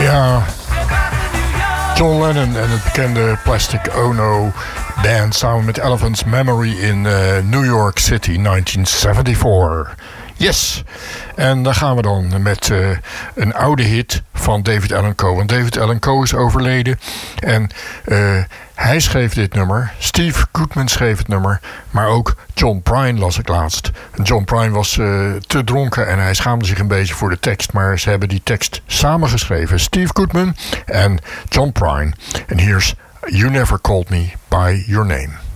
Ja, John Lennon en het bekende Plastic Ono Band samen met Elephant's Memory in New York City 1974. Yes! En dan gaan we dan met een oude hit van David Allan Coe. Want David Allan Coe is overleden. En hij schreef dit nummer. Steve Goodman schreef het nummer. Maar ook John Prine las ik laatst. John Prine was te dronken en hij schaamde zich een beetje voor de tekst. Maar ze hebben die tekst samengeschreven. Steve Goodman en John Prine. En here's You Never Called Me By Your Name.